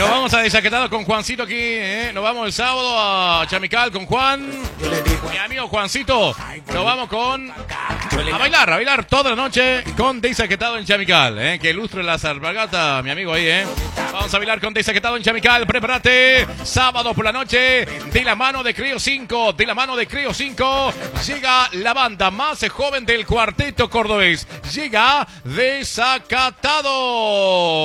Nos vamos a Desaquetado con Juancito aquí, nos vamos el sábado a Chamical con Juan, mi amigo Juancito. Nos vamos a bailar toda la noche con Desaquetado en Chamical, que ilustre la alpargata, mi amigo ahí, Vamos a bailar con Desaquetado en Chamical, prepárate, sábado por la noche, de la mano de Creo 5, llega la banda más joven del cuarteto cordobés, llega Desacatado.